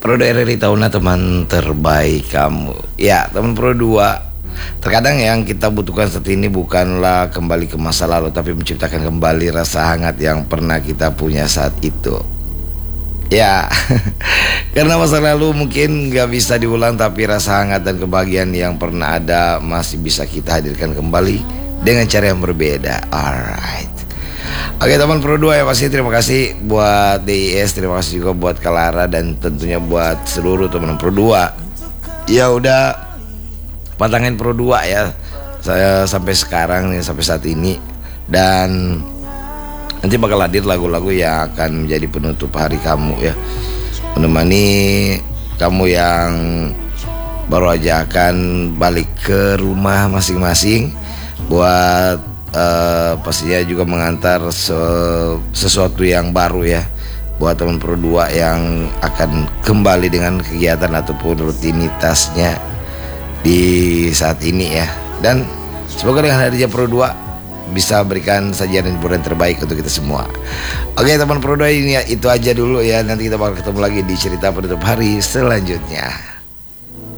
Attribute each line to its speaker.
Speaker 1: Pro 2 RRI Tahunan teman terbaik kamu. Ya teman Pro 2, terkadang yang kita butuhkan saat ini bukanlah kembali ke masa lalu, tapi menciptakan kembali rasa hangat yang pernah kita punya saat itu. Ya, karena masa lalu mungkin gak bisa diulang, tapi rasa hangat dan kebahagiaan yang pernah ada masih bisa kita hadirkan kembali dengan cara yang berbeda. Alright. Oke teman Pro 2, ya pasti terima kasih buat DIS, terima kasih juga buat Kalara, dan tentunya buat seluruh teman Pro 2 ya udah pantangin Pro 2 ya. Saya sampai sekarang nih, sampai saat ini, dan nanti bakal hadir lagu-lagu yang akan menjadi penutup hari kamu ya, menemani kamu yang baru aja akan balik ke rumah masing-masing, buat pastinya juga mengantar sesuatu yang baru ya, buat teman Pro 2 yang akan kembali dengan kegiatan ataupun rutinitasnya di saat ini ya. Dan semoga dengan hadirnya Pro 2 bisa berikan sajian dan hiburan terbaik untuk kita semua. Oke teman Pro 2, ini itu aja dulu ya. Nanti kita bakal ketemu lagi di cerita penutup hari selanjutnya.